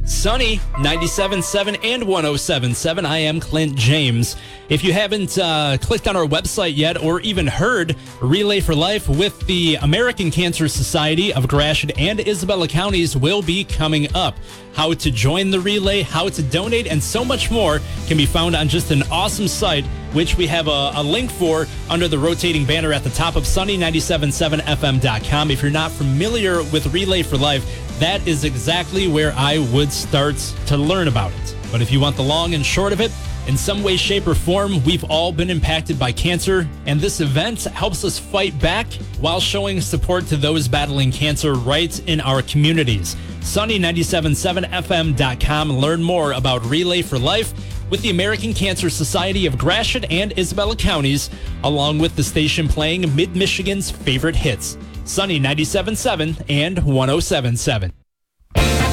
Sunny 97.7 and 107.7. I am Clint James. If you haven't clicked on our website yet or even heard Relay for Life with the American Cancer Society of Gratiot and Isabella Counties will be coming up. How to join the relay, how to donate, and so much more can be found on just an awesome site, which we have a link for under the rotating banner at the top of sunny977fm.com. If you're not familiar with Relay for Life, that is exactly where I would start to learn about it. But if you want the long and short of it, in some way, shape, or form, we've all been impacted by cancer, and this event helps us fight back while showing support to those battling cancer right in our communities. Sunny977fm.com. Learn more about Relay for Life with the American Cancer Society of Gratiot and Isabella Counties, along with the station playing Mid-Michigan's favorite hits. Sunny 97.7 and 107.7.